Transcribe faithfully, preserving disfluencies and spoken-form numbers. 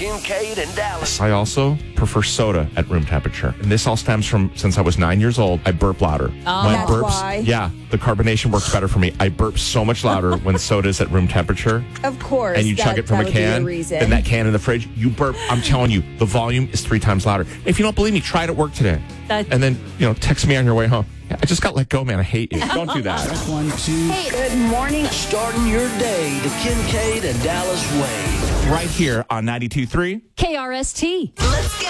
Kincaid and Dallas. I also prefer soda at room temperature. And this all stems from since I was nine years old, I burp louder. Oh, when that's burps, why. Yeah, the carbonation works better for me. I burp so much louder when soda's at room temperature. Of course. And you that, chug it from that a would be the can. reason. Then that can in the fridge, you burp. I'm telling you, the volume is three times louder. If you don't believe me, try it at work today. That- and then, you know, text me on your way home. I just got let go, man. I hate you. Don't do that. One, two. Hey, good morning. Starting your day the Kincaid and Dallas way. Right here on ninety-two point three. K R S T. Let's go.